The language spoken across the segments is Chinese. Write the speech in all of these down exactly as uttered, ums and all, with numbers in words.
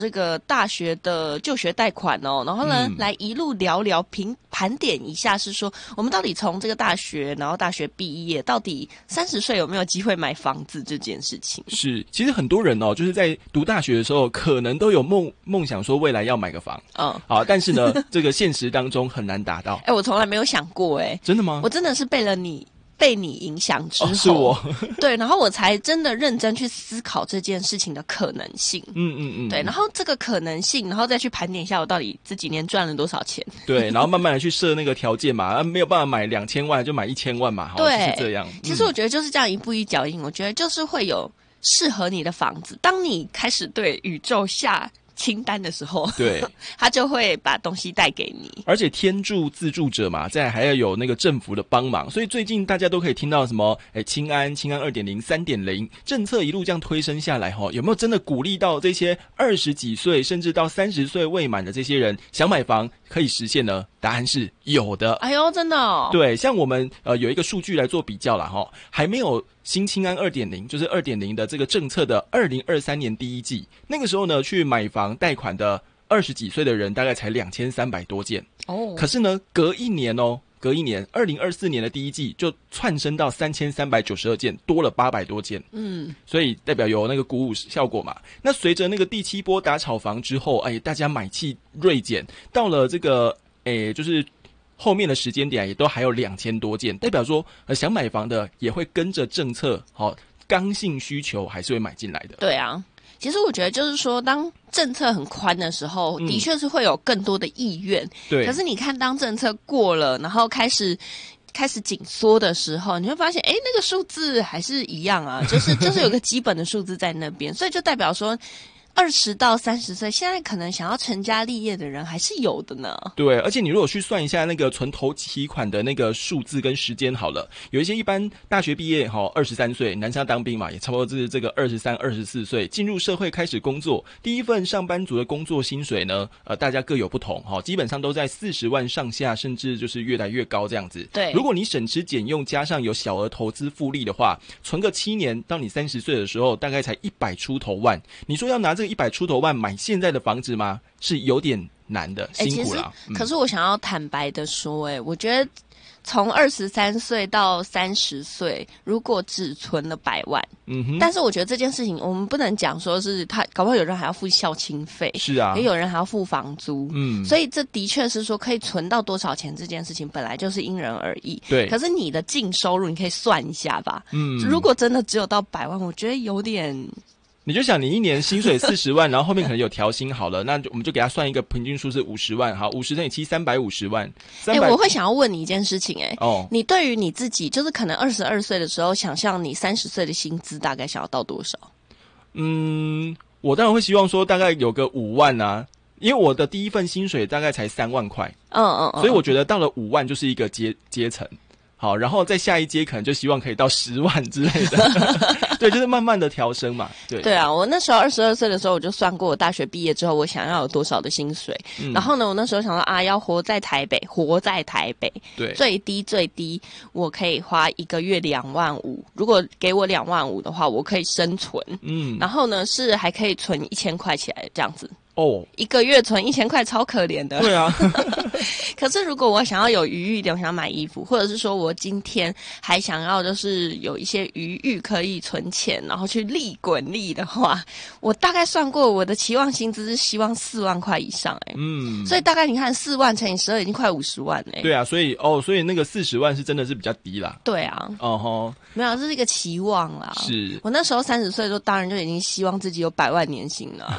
这个大学的就学贷款哦，然后呢、嗯、来一路聊聊评盘点一下，是说我们到底从这个大学，然后大学毕业，到底三十岁有没有机会买房子这件事情。 是，其实很多人哦，就是在读大学的时候，可能都有梦梦想说未来要买个房，嗯，好，但是呢，这个现实当中很难达到。 哎、欸，我从来没有想过、欸，哎， 真的吗？ 我真的是被了你。被你影响之后、 哦、是我对，然后我才真的认真去思考这件事情的可能性。 嗯嗯嗯， 对，然后这个可能性，然后再去盘点一下我到底这几年赚了多少钱。 对，然后慢慢的去设那个条件嘛，啊，没有办法买两千万就买一千万嘛， 对， 就是这样。嗯、 其实我觉得就是这样一步一脚印，我觉得就是会有适合你的房子。当你开始对宇宙下清单的时候， 对， 他就会把东西带给你。 而且天助自助者嘛，再还要有那个政府的帮忙，所以最近大家都可以听到什么，哎，青安、青安 二点零、三点零 政策一路这样推升下来，有没有真的鼓励到这些二十几岁甚至到三十岁未满的这些人想买房可以实现呢？答案是有的。 哎呦，真的哦。 对，像我们呃有一个数据来做比较啦，齁，还没有新青安 二点零， 就是 二点零 的这个政策的二零二三年第一季，那个时候呢去买房贷款的二十几岁的人大概才两千三百多件哦。可是呢隔一年哦，隔一年二零二四年的第一季就窜升到三千三百九十二件，多了八百多件。嗯，所以代表有那个鼓舞效果嘛。那随着那个第七波打炒房之后，哎，大家买气锐减，到了这个哎就是后面的时间点也都还有两千多件，代表说呃想买房的也会跟着政策，好、哦、刚性需求还是会买进来的。 对啊，其实我觉得就是说，当政策很宽的时候，嗯、的确是会有更多的意愿。 对， 可是你看，当政策过了，然后开始开始紧缩的时候，你会发现，哎，那个数字还是一样啊，就是就是有个基本的数字在那边，所以就代表说。二十到三十岁，现在可能想要成家立业的人还是有的呢。 对，而且你如果去算一下那个存头期款的那个数字跟时间好了，有一些一般大学毕业哈，二十三岁，男生要当兵嘛，也差不多是这个二十三、二十四岁进入社会开始工作，第一份上班族的工作薪水呢，呃，大家各有不同哈，基本上都在四十万上下，甚至就是越来越高这样子。 对， 如果你省吃俭用，加上有小额投资复利的话，存个七年，到你三十岁的时候，大概才一百出头万。你说要拿这个一百出头万买现在的房子吗？是有点难的，辛苦了。 欸、可是我想要坦白的说、欸，哎、嗯，我觉得从二十三岁到三十岁，如果只存了百万，嗯哼，但是我觉得这件事情我们不能讲说是他，搞不好有人还要付孝亲费， 是啊， 也有人还要付房租，嗯，所以这的确是说可以存到多少钱这件事情本来就是因人而异， 对。 可是你的净收入你可以算一下吧，嗯，如果真的只有到百万，我觉得有点。 你就想你一年薪水四十万，然后后面可能有调薪好了，那我们就给他算一个平均数是五十万，好，五十乘以七，三百五十万。哎、 欸，我会想要问你一件事情、欸，哎，哦，你对于你自己，就是可能二十二岁的时候，想象你三十岁的薪资大概想要到多少？ 嗯，我当然会希望说大概有个五万啊，因为我的第一份薪水大概才三万块，嗯嗯嗯，所以我觉得到了五万就是一个阶阶层。好，然后再下一阶可能就希望可以到十万之类的，对，就是慢慢的调升嘛。对， 对啊，我那时候二十二岁的时候，我就算过我大学毕业之后我想要有多少的薪水。嗯、然后呢，我那时候想到啊，要活在台北，活在台北， 对， 最低最低我可以花一个月两万五。如果给我两万五的话，我可以生存。嗯，然后呢是还可以存一千块起来这样子。哦，一个月存一千块，超可怜的。 对啊， 可是如果我想要有余裕一点，我想要买衣服，或者是说我今天还想要就是有一些余裕可以存钱，然后去利滚利的话，我大概算过我的期望薪资是希望四万块以上、欸，哎，嗯，所以大概你看四万乘以十二，已经快五十万哎、欸。 对啊，所以哦，所以那个四十万是真的是比较低啦。 对啊， 哦吼， 没有，这是一个期望啦。 是我那时候三十岁的时候，当然就已经希望自己有百万年薪了。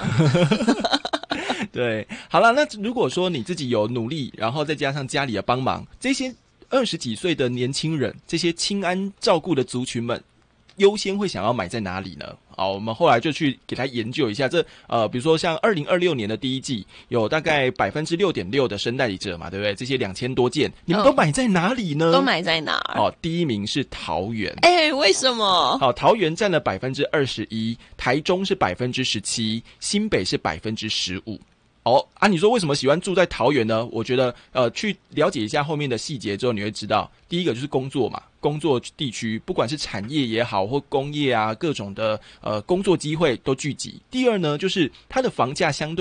对，好了，那如果说你自己有努力，然后再加上家里的帮忙，这些二十几岁的年轻人，这些亲安照顾的族群们，优先会想要买在哪里呢？好，我们后来就去给他研究一下，这呃，比如说像二零二六年的第一季，有大概百分之六点六的生代理者嘛，对不对？这些两千多件，你们都买在哪里呢？ 都买在哪儿？ 哦，第一名是桃园， 哎、欸，为什么？ 好，桃园占了百分之二十一，台中是百分之十七，新北是百分之十五。 哦啊，你说为什么喜欢住在桃园呢？我觉得呃，去了解一下后面的细节之后，你会知道，第一个就是工作嘛，工作地区不管是产业也好或工业啊，各种的呃工作机会都聚集。第二呢，就是它的房价相对